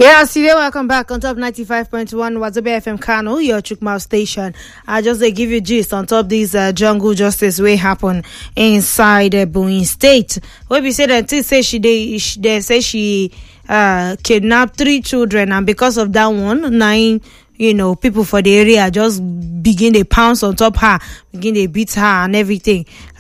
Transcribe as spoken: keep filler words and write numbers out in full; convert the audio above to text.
Yeah, see you. Welcome back on top ninety-five point one Wazobia F M Kano, your Chukmau station. I just uh, give you gist on top this uh, jungle justice way happen inside uh, Boeing State. Where we say that they say she they, she, they say she uh kidnapped three children, and because of that one, nine you know people for the area just begin to pounce on top her, begin to beat her and everything.